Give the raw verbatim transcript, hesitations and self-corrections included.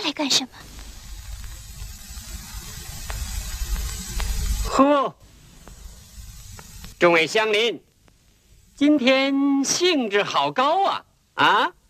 来干什么？ 呵，众位乡邻，今天兴致好高啊！啊，